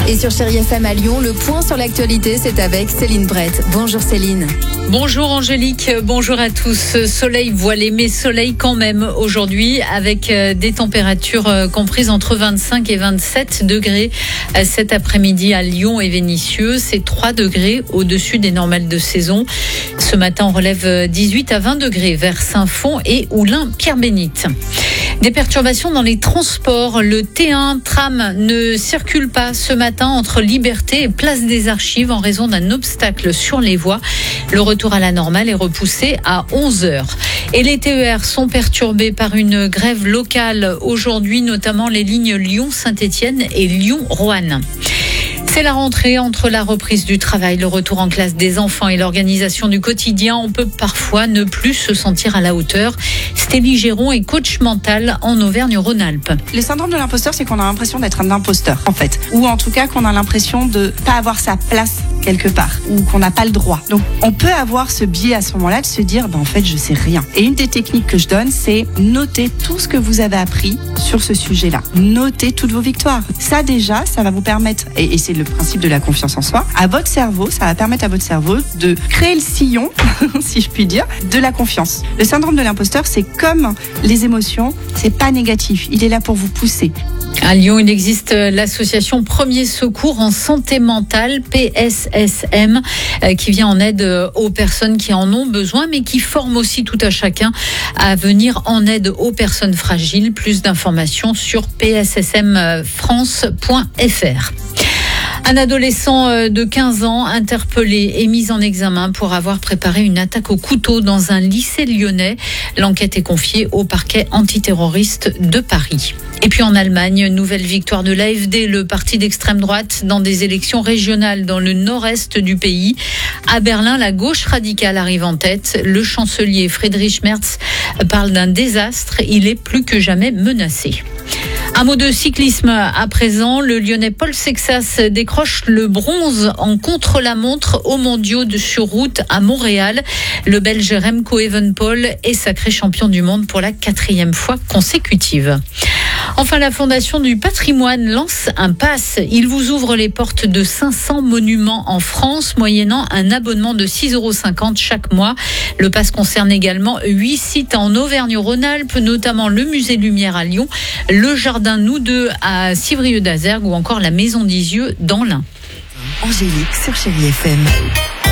Et sur Chérie FM à Lyon, le point sur l'actualité, c'est avec Céline Brett. Bonjour Céline. Bonjour Angélique, bonjour à tous. Soleil voilé, mais soleil quand même aujourd'hui, avec des températures comprises entre 25 et 27 degrés cet après-midi à Lyon et Vénissieux. C'est 3 degrés au-dessus des normales de saison. Ce matin, on relève 18 à 20 degrés vers Saint-Fond et Oulin-Pierre-Bénite. Des perturbations dans les transports. Le T1 tram ne circule pas ce matin entre Liberté et Place des Archives en raison d'un obstacle sur les voies. Le retour à la normale est repoussé à 11h. Et les TER sont perturbés par une grève locale aujourd'hui, notamment les lignes Lyon-Saint-Étienne et Lyon-Roanne. C'est la rentrée. Entre la reprise du travail, le retour en classe des enfants et l'organisation du quotidien, on peut parfois ne plus se sentir à la hauteur. Stélie Géron est coach mental en Auvergne-Rhône-Alpes. Le syndrome de l'imposteur, c'est qu'on a l'impression d'être un imposteur, en fait. Ou en tout cas qu'on a l'impression de pas avoir sa place quelque part, ou qu'on n'a pas le droit. Donc on peut avoir ce biais à ce moment-là de se dire, en fait, je sais rien. Et une des techniques que je donne, c'est noter tout ce que vous avez appris sur ce sujet-là. Notez toutes vos victoires. Ça déjà, ça va vous permettre, et c'est le principe de la confiance en soi, à votre cerveau, ça va permettre à votre cerveau de créer le sillon, si je puis dire, de la confiance. Le syndrome de l'imposteur, c'est comme les émotions, c'est pas négatif. Il est là pour vous pousser. À Lyon, il existe l'association Premier Secours en santé mentale, PSSM, qui vient en aide aux personnes qui en ont besoin, mais qui forme aussi tout à chacun à venir en aide aux personnes fragiles. Plus d'informations sur pssmfrance.fr. Un adolescent de 15 ans interpellé et mis en examen pour avoir préparé une attaque au couteau dans un lycée lyonnais. L'enquête est confiée au parquet antiterroriste de Paris. Et puis en Allemagne, nouvelle victoire de l'AfD, le parti d'extrême droite, dans des élections régionales dans le nord-est du pays. À Berlin, la gauche radicale arrive en tête. Le chancelier Friedrich Merz parle d'un désastre. Il est plus que jamais menacé. Un mot de cyclisme à présent. Le Lyonnais Paul Sexas décroche le bronze en contre-la-montre aux mondiaux sur route à Montréal. Le Belge Remco Evenepoel est sacré champion du monde pour la 4e fois consécutive. Enfin, la Fondation du patrimoine lance un pass. Il vous ouvre les portes de 500 monuments en France, moyennant un abonnement de 6,50 € chaque mois. Le pass concerne également 8 sites en Auvergne-Rhône-Alpes, notamment le Musée Lumière à Lyon, le Jardin Nous Deux à Civrieux-d'Azergues ou encore la Maison d'Isieux dans l'Ain. Angélique sur Chérie FM.